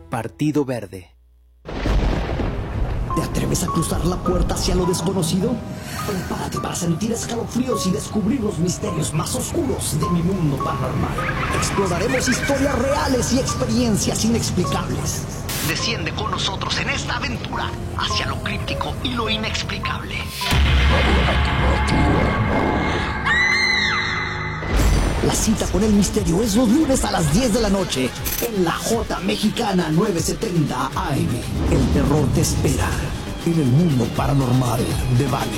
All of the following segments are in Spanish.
Partido Verde. ¿Te atreves a cruzar la puerta hacia lo desconocido? Prepárate para sentir escalofríos y descubrir los misterios más oscuros de mi mundo paranormal. Exploraremos historias reales y experiencias inexplicables. Desciende con nosotros en esta aventura hacia lo críptico y lo inexplicable. La cita con el misterio es los lunes a las 10 de la noche en la J Mexicana 970 AM. El terror te espera en el mundo paranormal de Vale.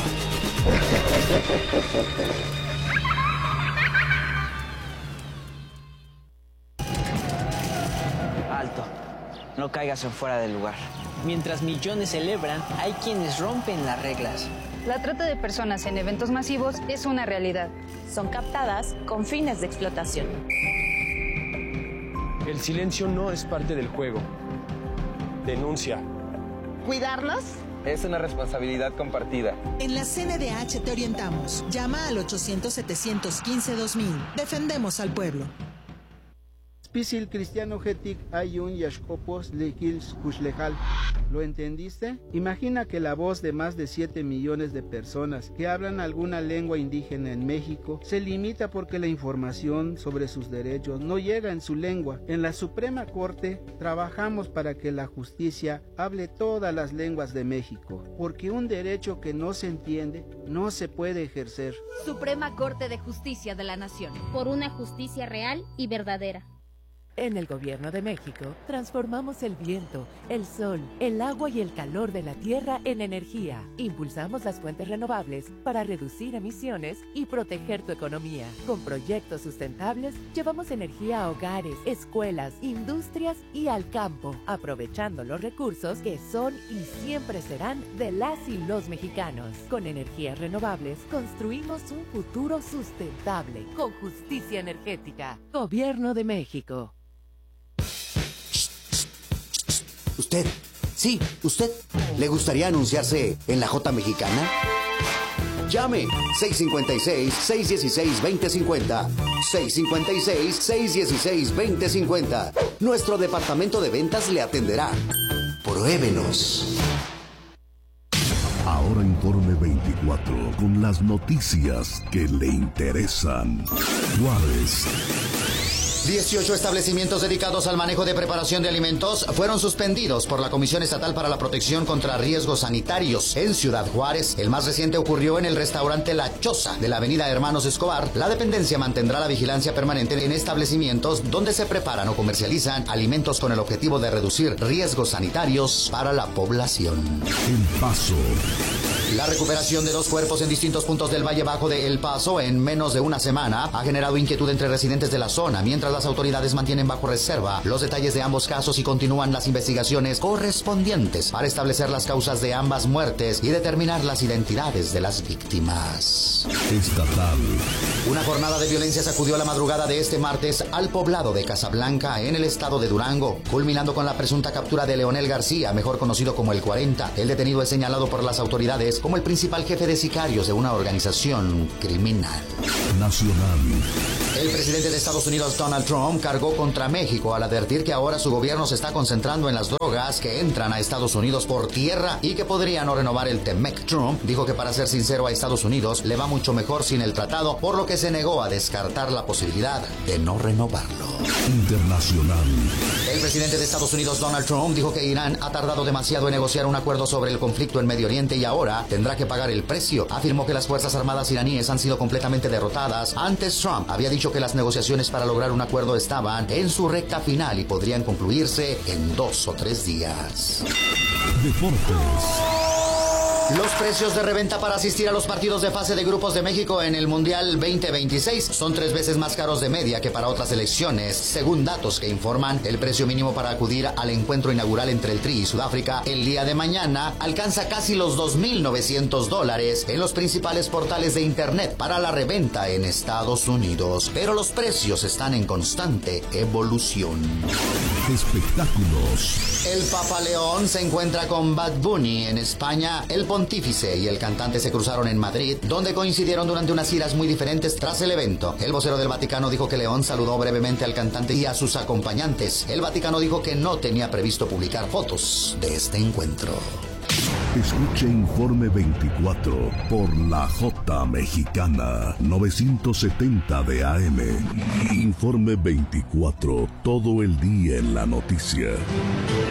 Alto, no caigas en fuera del lugar. Mientras millones celebran, hay quienes rompen las reglas. La trata de personas en eventos masivos es una realidad. Son captadas con fines de explotación. El silencio no es parte del juego. Denuncia. ¿Cuidarlos? Es una responsabilidad compartida. En la CNDH te orientamos. Llama al 800-715-2000. Defendemos al pueblo. Pisil cristiano getic ayun yashkopos lekils kushlejal. ¿Lo entendiste? Imagina que la voz de más de 7 millones de personas que hablan alguna lengua indígena en México se limita porque la información sobre sus derechos no llega en su lengua. En la Suprema Corte trabajamos para que la justicia hable todas las lenguas de México, porque un derecho que no se entiende no se puede ejercer. Suprema Corte de Justicia de la Nación. Por una justicia real y verdadera. En el Gobierno de México, transformamos el viento, el sol, el agua y el calor de la tierra en energía. Impulsamos las fuentes renovables para reducir emisiones y proteger tu economía. Con proyectos sustentables, llevamos energía a hogares, escuelas, industrias y al campo, aprovechando los recursos que son y siempre serán de las y los mexicanos. Con energías renovables, construimos un futuro sustentable, con justicia energética. Gobierno de México. ¿Usted? Sí, ¿usted? ¿Le gustaría anunciarse en la J Mexicana? Llame 656-616-2050. 656-616-2050. Nuestro departamento de ventas le atenderá. Pruébenos. Ahora Informe 24 con las noticias que le interesan. Juárez. 18 establecimientos dedicados al manejo de preparación de alimentos fueron suspendidos por la Comisión Estatal para la Protección contra Riesgos Sanitarios en Ciudad Juárez. El más reciente ocurrió en el restaurante La Choza de la avenida Hermanos Escobar. La dependencia mantendrá la vigilancia permanente en establecimientos donde se preparan o comercializan alimentos con el objetivo de reducir riesgos sanitarios para la población. El Paso. La recuperación de 2 cuerpos en distintos puntos del Valle Bajo de El Paso en menos de una semana ha generado inquietud entre residentes de la zona, mientras las autoridades mantienen bajo reserva los detalles de ambos casos y continúan las investigaciones correspondientes para establecer las causas de ambas muertes y determinar las identidades de las víctimas. Estatal. Una jornada de violencia sacudió la madrugada de este martes al poblado de Casablanca en el estado de Durango, culminando con la presunta captura de Leonel García, mejor conocido como el 40. El detenido es señalado por las autoridades como el principal jefe de sicarios de una organización criminal. Nacional. El presidente de Estados Unidos, Donald Trump, cargó contra México al advertir que ahora su gobierno se está concentrando en las drogas que entran a Estados Unidos por tierra y que podría no renovar el TEMEC. Trump dijo que, para ser sincero, a Estados Unidos le va mucho mejor sin el tratado, por lo que se negó a descartar la posibilidad de no renovarlo. Internacional. El presidente de Estados Unidos, Donald Trump, dijo que Irán ha tardado demasiado en negociar un acuerdo sobre el conflicto en Medio Oriente y ahora tendrá que pagar el precio. Afirmó que las Fuerzas Armadas iraníes han sido completamente derrotadas. Antes, Trump había dicho que las negociaciones para lograr un acuerdo estaban en su recta final y podrían concluirse en 2 o 3 días. Deportes. Los precios de reventa para asistir a los partidos de fase de grupos de México en el Mundial 2026 son 3 veces más caros de media que para otras elecciones. Según datos que informan, el precio mínimo para acudir al encuentro inaugural entre el Tri y Sudáfrica el día de mañana alcanza casi los $2,900 en los principales portales de internet para la reventa en Estados Unidos. Pero los precios están en constante evolución. Espectáculos. El Papa León se encuentra con Bad Bunny en España. El pontífice y el cantante se cruzaron en Madrid, donde coincidieron durante unas giras muy diferentes tras el evento. El vocero del Vaticano dijo que León saludó brevemente al cantante y a sus acompañantes. El Vaticano dijo que no tenía previsto publicar fotos de este encuentro. Escuche Informe 24 por la J Mexicana 970 de AM. Informe 24, todo el día en la noticia.